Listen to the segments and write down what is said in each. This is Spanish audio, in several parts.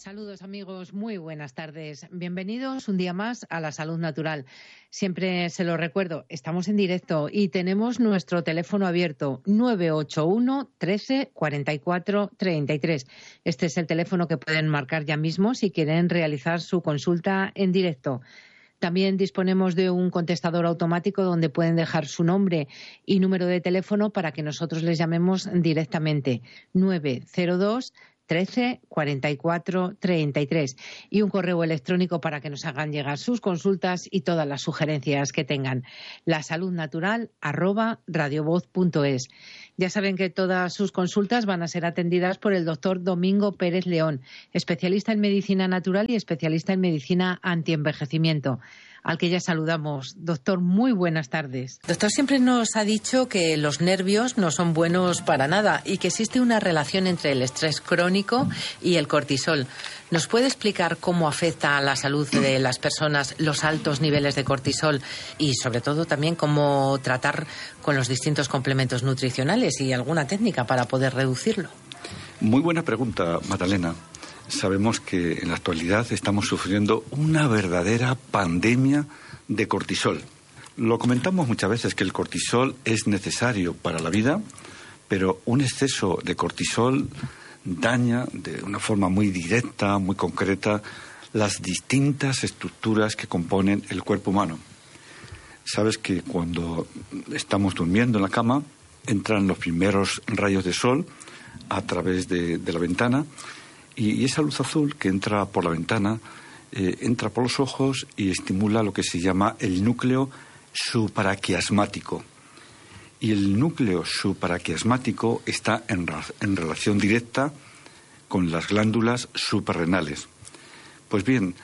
Saludos amigos, muy buenas tardes. Bienvenidos un día más a La Salud Natural. Siempre se lo recuerdo, estamos en directo y tenemos nuestro teléfono abierto 981 13 44 33. Este es el teléfono que pueden marcar ya mismo si quieren realizar su consulta en directo. También disponemos de un contestador automático donde pueden dejar su nombre y número de teléfono para que nosotros les llamemos directamente. 902 13 44 33 y un correo electrónico para que nos hagan llegar sus consultas y todas las sugerencias que tengan. lasaludnatural@radiovoz.es. Ya saben que todas sus consultas van a ser atendidas por el doctor Domingo Pérez León, especialista en medicina natural y especialista en medicina antienvejecimiento, al que ya saludamos. Doctor, muy buenas tardes. Doctor, siempre nos ha dicho que los nervios no son buenos para nada y que existe una relación entre el estrés crónico y el cortisol. ¿Nos puede explicar cómo afecta a la salud de las personas los altos niveles de cortisol y sobre todo también cómo tratar con los distintos complementos nutricionales y alguna técnica para poder reducirlo? Muy buena pregunta, Magdalena. Sabemos que en la actualidad estamos sufriendo una verdadera pandemia de cortisol. Lo comentamos muchas veces que el cortisol es necesario para la vida, pero un exceso de cortisol daña de una forma muy directa, muy concreta, las distintas estructuras que componen el cuerpo humano. Sabes que cuando estamos durmiendo en la cama, entran los primeros rayos de sol a través de la ventana y esa luz azul que entra por la ventana entra por los ojos y estimula lo que se llama el núcleo supraquiasmático. Y el núcleo supraquiasmático está en relación directa con las glándulas suprarrenales. Pues bien,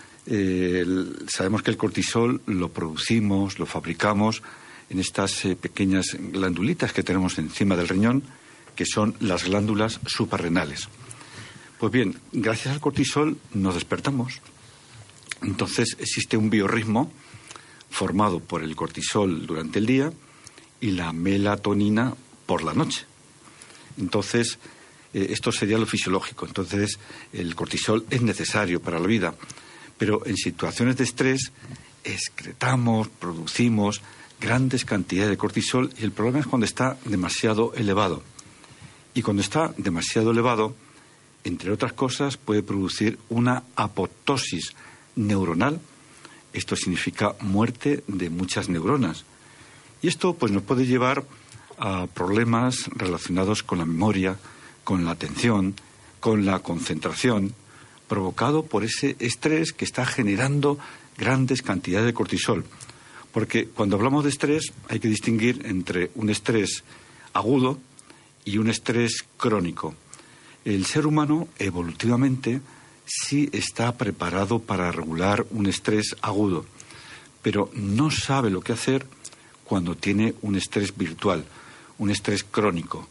sabemos que el cortisol lo producimos, lo fabricamos en estas pequeñas glandulitas que tenemos encima del riñón, que son las glándulas suprarrenales. Pues bien, gracias al cortisol nos despertamos. Entonces existe un biorritmo formado por el cortisol durante el día y la melatonina por la noche. Entonces, esto sería lo fisiológico. Entonces, el cortisol es necesario para la vida. Pero en situaciones de estrés, excretamos, producimos grandes cantidades de cortisol y el problema es cuando está demasiado elevado. Y cuando está demasiado elevado, entre otras cosas, puede producir una apoptosis neuronal. Esto significa muerte de muchas neuronas. Y esto pues nos puede llevar a problemas relacionados con la memoria, con la atención, con la concentración, provocado por ese estrés que está generando grandes cantidades de cortisol. Porque cuando hablamos de estrés hay que distinguir entre un estrés agudo y un estrés crónico. El ser humano evolutivamente sí está preparado para regular un estrés agudo, pero no sabe lo que hacer cuando tiene un estrés virtual, un estrés crónico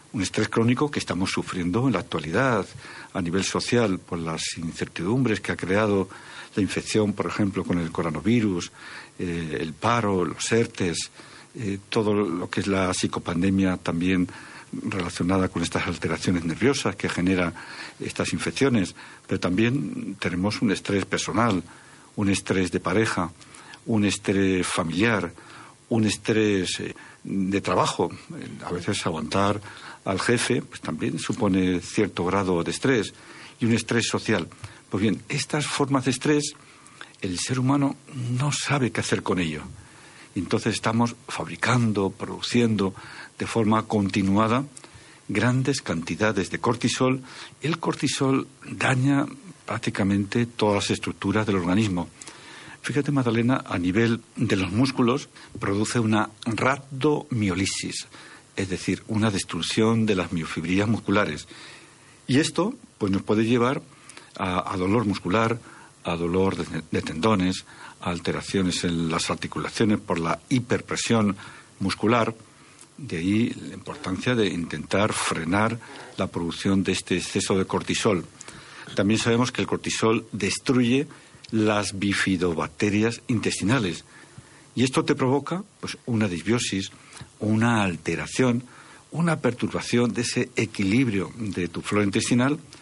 que estamos sufriendo en la actualidad a nivel social por las incertidumbres que ha creado la infección, por ejemplo, con el coronavirus, el paro, los ERTES, todo lo que es la psicopandemia también relacionada con estas alteraciones nerviosas que genera estas infecciones, pero también tenemos un estrés personal, un estrés de pareja, un estrés familiar, un estrés de trabajo. A veces aguantar al jefe pues también supone cierto grado de estrés, y un estrés social. Pues bien, estas formas de estrés el ser humano no sabe qué hacer con ello. Entonces estamos fabricando, produciendo de forma continuada grandes cantidades de cortisol. El cortisol daña prácticamente todas las estructuras del organismo. Fíjate, Magdalena, a nivel de los músculos produce una rhabdomiólisis, es decir, una destrucción de las miofibrillas musculares. Y esto pues nos puede llevar a dolor muscular, a dolor de tendones, a alteraciones en las articulaciones por la hiperpresión muscular. De ahí la importancia de intentar frenar la producción de este exceso de cortisol. También sabemos que el cortisol destruye las bifidobacterias intestinales y esto te provoca pues una disbiosis, una alteración, una perturbación de ese equilibrio de tu flora intestinal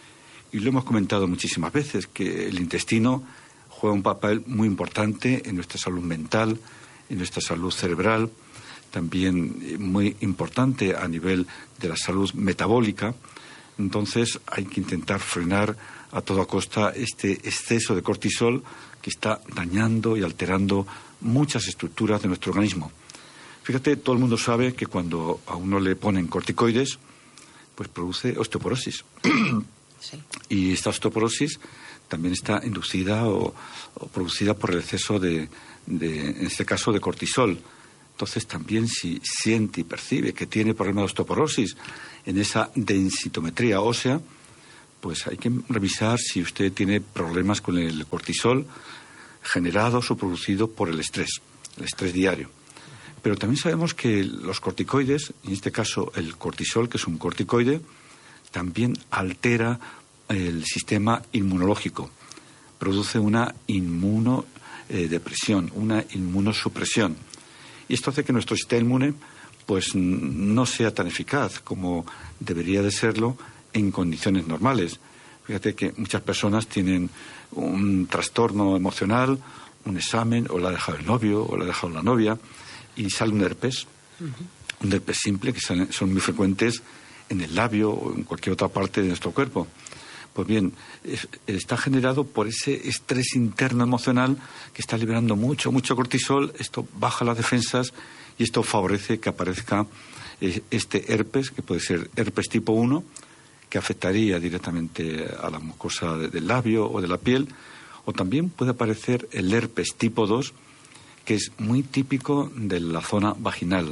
Y lo hemos comentado muchísimas veces, que el intestino juega un papel muy importante en nuestra salud mental, en nuestra salud cerebral, también muy importante a nivel de la salud metabólica. Entonces hay que intentar frenar a toda costa este exceso de cortisol que está dañando y alterando muchas estructuras de nuestro organismo. Fíjate, todo el mundo sabe que cuando a uno le ponen corticoides, pues produce osteoporosis. Sí. Y esta osteoporosis también está inducida o producida por el exceso en este caso, de cortisol. Entonces, también si siente y percibe que tiene problemas de osteoporosis en esa densitometría ósea, pues hay que revisar si usted tiene problemas con el cortisol generados o producido por el estrés diario. Pero también sabemos que los corticoides, en este caso el cortisol, que es un corticoide, también altera el sistema inmunológico, produce una inmunodepresión, una inmunosupresión. Y esto hace que nuestro sistema inmune pues no sea tan eficaz como debería de serlo en condiciones normales. Fíjate que muchas personas tienen un trastorno emocional, un examen, o la ha dejado el novio, o la ha dejado la novia, y sale un herpes, un herpes simple, que son muy frecuentes en el labio o en cualquier otra parte de nuestro cuerpo. Pues bien, está generado por ese estrés interno emocional que está liberando mucho cortisol. Esto baja las defensas y esto favorece que aparezca este herpes, que puede ser herpes tipo 1, que afectaría directamente a la mucosa del labio o de la piel, o también puede aparecer el herpes tipo 2, que es muy típico de la zona vaginal,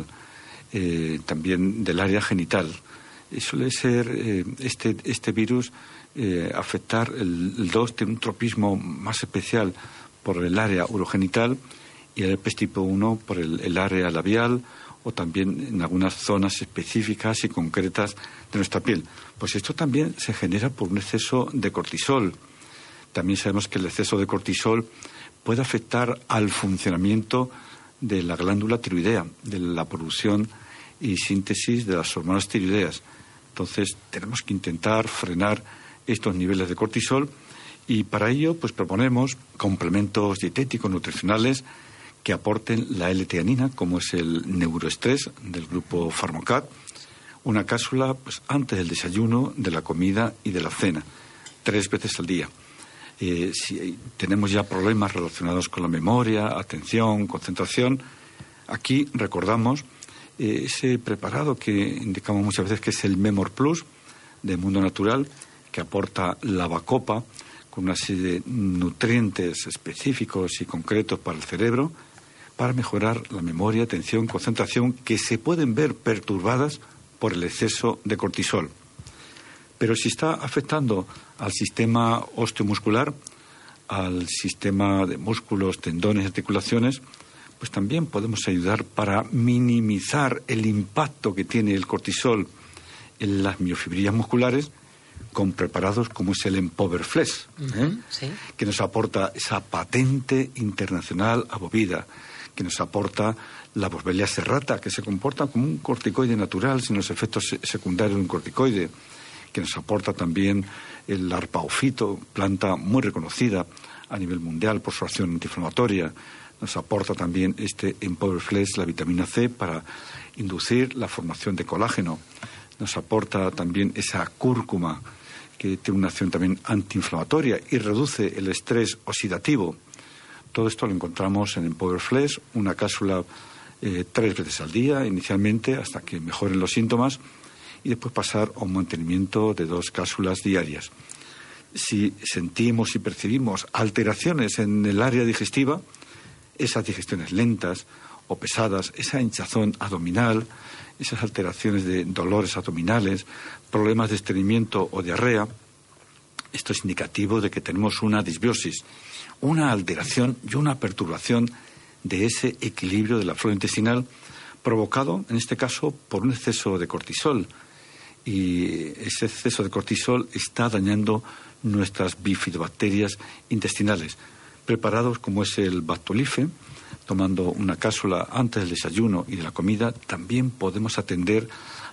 también del área genital. Suele ser este virus afectar el 2, tiene un tropismo más especial por el área urogenital, y el herpes tipo 1 por el área labial, o también en algunas zonas específicas y concretas de nuestra piel. Pues esto también se genera por un exceso de cortisol. También sabemos que el exceso de cortisol puede afectar al funcionamiento de la glándula tiroidea, de la producción y síntesis de las hormonas tiroideas. Entonces tenemos que intentar frenar estos niveles de cortisol, y para ello pues proponemos complementos dietéticos nutricionales que aporten la L-teanina, como es el neuroestrés del grupo Pharmocat, una cápsula pues antes del desayuno, de la comida y de la cena, 3 veces al día. Si tenemos ya problemas relacionados con la memoria, atención, concentración, aquí recordamos ese preparado que indicamos muchas veces que es el Memor Plus de Mundo Natural, que aporta la bacopa con una serie de nutrientes específicos y concretos para el cerebro, para mejorar la memoria, atención, concentración, que se pueden ver perturbadas por el exceso de cortisol. Pero si está afectando al sistema osteomuscular, al sistema de músculos, tendones, articulaciones, pues también podemos ayudar para minimizar el impacto que tiene el cortisol en las miofibrillas musculares, con preparados como es el Empower Flex, sí, que nos aporta esa patente internacional abovida, que nos aporta la Boswellia serrata, que se comporta como un corticoide natural sin los efectos secundarios de un corticoide, que nos aporta también el arpaofito, planta muy reconocida a nivel mundial por su acción antiinflamatoria. Nos aporta también este Empower Flex, la vitamina C, para inducir la formación de colágeno. Nos aporta también esa cúrcuma, que tiene una acción también antiinflamatoria y reduce el estrés oxidativo. Todo esto lo encontramos en Empower Flex, una cápsula 3 veces al día, inicialmente, hasta que mejoren los síntomas, y después pasar a un mantenimiento de 2 cápsulas diarias. Si sentimos y percibimos alteraciones en el área digestiva, esas digestiones lentas o pesadas, esa hinchazón abdominal, esas alteraciones de dolores abdominales, problemas de estreñimiento o diarrea, esto es indicativo de que tenemos una disbiosis, una alteración y una perturbación de ese equilibrio de la flora intestinal, provocado, en este caso, por un exceso de cortisol. Y ese exceso de cortisol está dañando nuestras bifidobacterias intestinales. Preparados como es el Bactolife, tomando una cápsula antes del desayuno y de la comida, también podemos atender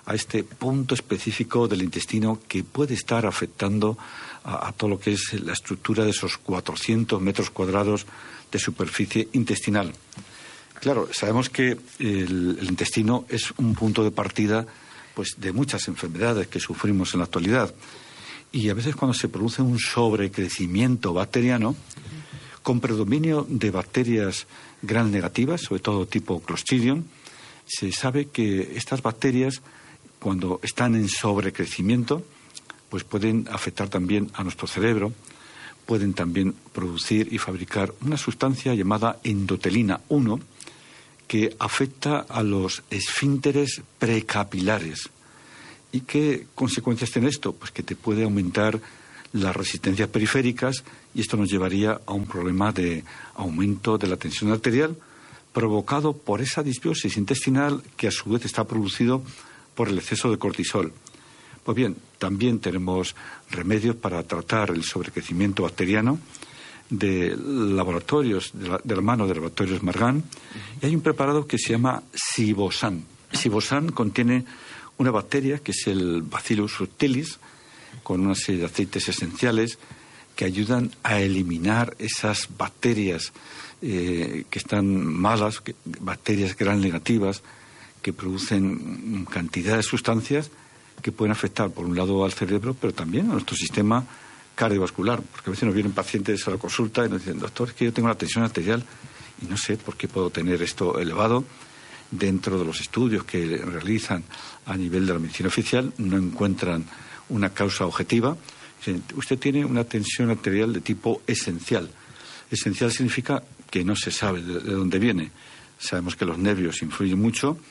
a este punto específico del intestino que puede estar afectando a todo lo que es la estructura de esos 400 metros cuadrados de superficie intestinal. Claro, sabemos que el intestino es un punto de partida pues de muchas enfermedades que sufrimos en la actualidad. Y a veces cuando se produce un sobrecrecimiento bacteriano, con predominio de bacterias gram negativas, sobre todo tipo Clostridium, se sabe que estas bacterias, cuando están en sobrecrecimiento, pues pueden afectar también a nuestro cerebro, pueden también producir y fabricar una sustancia llamada endotelina 1, que afecta a los esfínteres precapilares. ¿Y qué consecuencias tiene esto? Pues que te puede aumentar las resistencias periféricas y esto nos llevaría a un problema de aumento de la tensión arterial provocado por esa disbiosis intestinal que a su vez está producido por el exceso de cortisol. Pues bien, también tenemos remedios para tratar el sobrecrecimiento bacteriano de laboratorios, de la mano de laboratorios Margan, y hay un preparado que se llama Sibosan. Sibosan contiene una bacteria que es el Bacillus subtilis, con una serie de aceites esenciales que ayudan a eliminar esas bacterias que están malas, bacterias gram negativas, que producen cantidad de sustancias que pueden afectar, por un lado, al cerebro, pero también a nuestro sistema cardiovascular. Porque a veces nos vienen pacientes a la consulta y nos dicen, doctor, es que yo tengo la tensión arterial y no sé por qué puedo tener esto elevado. Dentro de los estudios que realizan a nivel de la medicina oficial, no encuentran una causa objetiva. Usted tiene una tensión arterial de tipo esencial. Esencial significa que no se sabe de dónde viene. Sabemos que los nervios influyen mucho